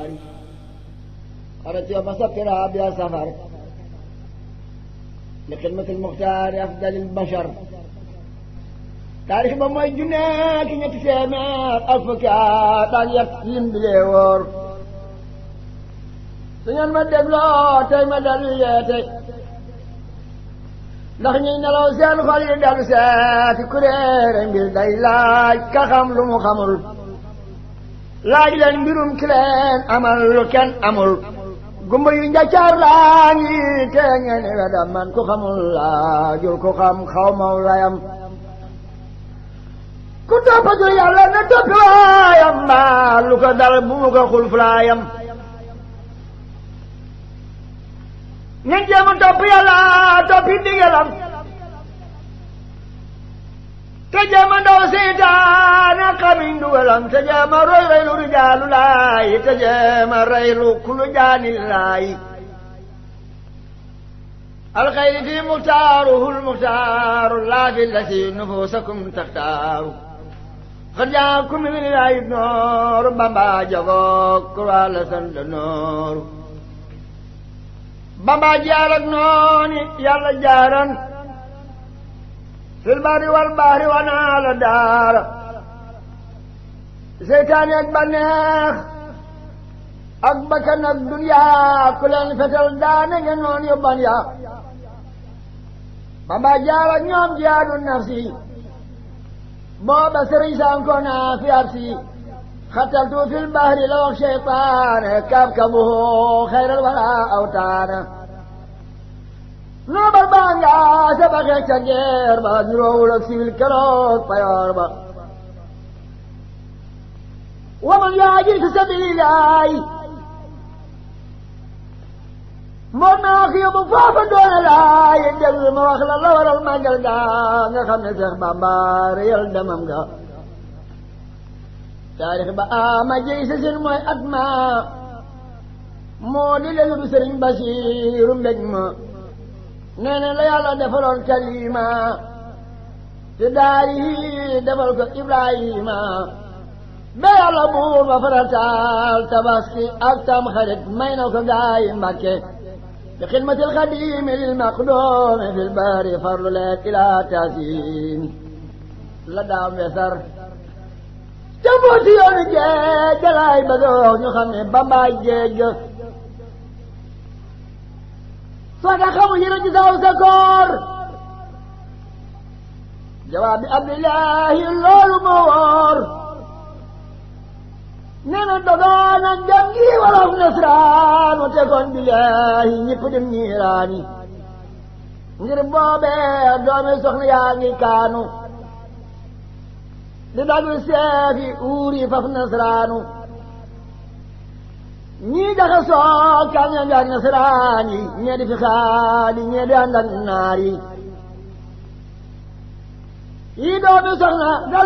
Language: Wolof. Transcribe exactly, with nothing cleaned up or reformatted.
النار خرجت يوم سبتها بها سفر لخدمة المختار أفضل البشر تاريخ بموي جناك ñetti téeméer ak fukki at ak yet lim bi lee wóor su ngeen ma dégloo tey ma dellu yeete ndax ñuy nelaw seen xol yi dellu seeti kuréere mbir day laaj ka xam lu mu xamul laaj leen mbirum ki leen amal lu kenn amul gumba yu njaccaar laa ngi te ngeen wedam man ku xamul laajul ku xam xaw maw layam ku toppatu yàlla na toppi waayam mbaa lu ko dal bu mu ko xulfulaayam ñen jéema topp yàlla toppi ndigalam te jéema ndaw seytaane xamiñ dugalam te jéema roy reylu rijaalu laay te jéema reylu kulu jaani laay alxayri fi muxtaaruhu lmuxtaaru laa fi lasi nufusakum taxtaaru xad jaakum min ilaahi nooru Bamba jagoog kurwa la sant nooru Bamba jaar ak nooni yàlla jaaran fil barri wal bahri wa naa la daara seytaane ak baneex ak bakkan ak duniyaa ku leen fetal daane ngeen noon yu ban yaa Bamba jaar ak ñoom jihaadu nafsi booba sëriñ sankoona fi arsi xataltu fil bahri la wax seytaane kabkabuhu xayral wala awtaana noobal baa nga sabaxee ca geer ba niroowul ak siwil keroog payoor ba waman yaajir fi sabilillahi moom naa ko yóbbu foofa doone laay déglu ma wax la la waral màggal ga nga xam ne Seex Bamba réyal demam ga taarix ba ama jëy sa sin mooy at ma moo di lelu du Sëriñ Basiiru mbég ma nee na la yàlla defaloon kalima te daari defal ko Ibrahima ba yàlla buur ba farataal tabaski ak tam xarit may na ko gaayi Mbàkke bi xidmatil xadiimi lil maqdoomi fil bari farlu leen ilaa taasiin la daam wesar ca booti yoonu géej jalaay ba dox ñu xam ne Bambaay géej soo da xamu yëra ci saw sa koor jawaab bi Abdullahi loolu moo wóor nee na dogaan ak jam gi wolof nasraan mu tegoon billaahi ñëpp dem ñiiraani ngir boobee doomi soxna yaa ngi kaanu di dagul seefi uuri faf nasraanu ñii daxa soog kam ña njaag nasraan yi ñee di fi xaali ñee di ànd ak naar yi yi doomi soxna